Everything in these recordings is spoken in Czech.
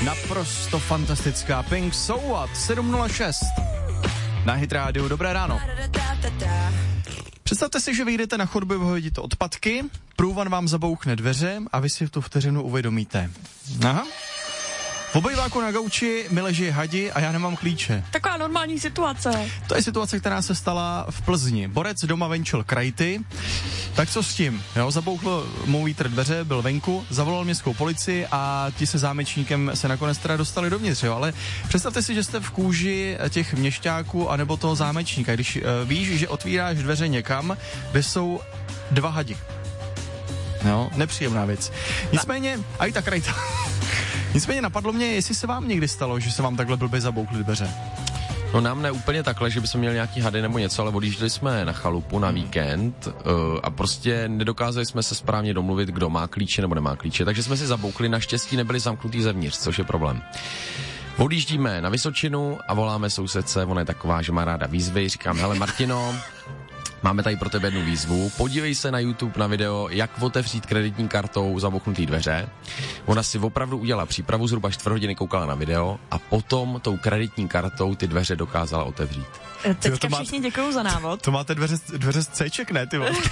Naprosto fantastická Pink So What, 7:06 na Hit Radio. Dobré ráno. Představte si, že vyjdete na chodbu, vyhodíte odpadky, průvan vám zabouchne dveře a vy si v tu vteřinu uvědomíte. Aha. V obejváku na gauči mi leží hadi a já nemám klíče. Taková normální situace. To je situace, která se stala v Plzni. Borec doma venčil krajty. Tak co s tím? Jo, zabouchl mu vítr dveře, byl venku, zavolal městskou policii a ti se zámečníkem se nakonec teda dostali dovnitř, jo. Ale představte si, že jste v kůži těch měšťáků anebo toho zámečníka, když víš, že otvíráš dveře někam, kde jsou dva hadi. Jo, nepříjemná věc. Nicméně, a i ta krajta. Nicméně napadlo mě, jestli se vám někdy stalo, že se vám takhle blbě zabouchly dveře. No nám ne úplně takhle, že bychom měli nějaký hady nebo něco, ale odjížděli jsme na chalupu na víkend a prostě nedokázali jsme se správně domluvit, kdo má klíče nebo nemá klíče, takže jsme si zaboukli, naštěstí nebyli zamknutý zevnitř, což je problém. Odjíždíme na Vysočinu a voláme sousedce, ona je taková, že má ráda výzvy, říkám, hele Martino, máme tady pro tebe jednu výzvu, podívej se na YouTube na video, jak otevřít kreditní kartou zabouchnutý dveře. Ona si opravdu udělala přípravu, zhruba 4 hodiny koukala na video a potom tou kreditní kartou ty dveře dokázala otevřít. Teďka všichni děkuju za návod. To máte dveře z C-ček, ne, ty vole?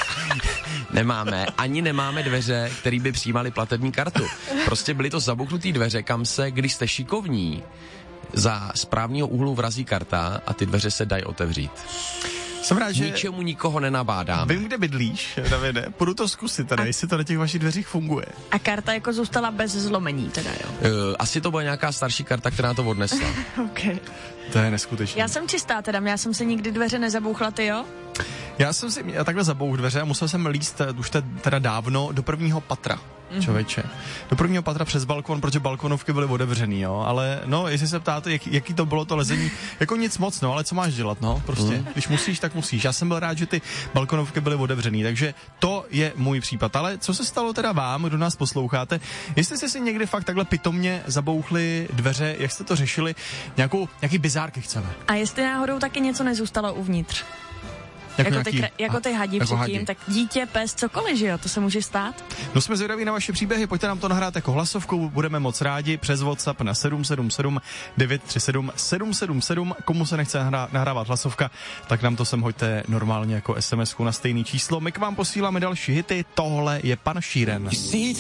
Nemáme dveře, které by přijímaly platební kartu. Prostě byly to zabouchnutý dveře, kam se, když jste šikovní, za správního úhlu vrazí karta a ty dveře se dají otevřít. Jsem rád, že ničemu nikoho nenabádám. Vím, kde bydlíš, Davide. Půjdu to zkusit teda, jestli to na těch vašich dveřích funguje. A karta jako zůstala bez zlomení teda, jo? Asi to byla nějaká starší karta, která to odnesla. Okay. To je neskutečné. Já jsem čistá teda, já jsem se nikdy dveře nezabouchla, ty jo? Já jsem si takhle zabouchl dveře a musel jsem líst už teda dávno do 1. patra. Člověče. Do 1. patra přes balkon, protože balkonovky byly otevřený, jo, ale no, jestli se ptáte, jaký to bylo to lezení, jako nic moc, no, ale co máš dělat, no, prostě, když musíš, tak musíš. Já jsem byl rád, že ty balkonovky byly otevřený, takže to je můj případ, ale co se stalo teda vám, kdo nás posloucháte, jestli jste si někdy fakt takhle pitomně zabouchli dveře, jak jste to řešili, nějaký bizárky chceme. A jestli náhodou taky něco nezůstalo uvnitř? Jako ty hadi jako předtím, tak dítě, pes, cokoliv, že jo, to se může stát. No jsme zvědaví na vaše příběhy, pojďte nám to nahrát jako hlasovku, budeme moc rádi přes WhatsApp na 777 937 777, komu se nechce nahrávat hlasovka, tak nám to sem hoďte normálně jako SMS-ku na stejný číslo. My k vám posíláme další hity, tohle je pan Sheeran.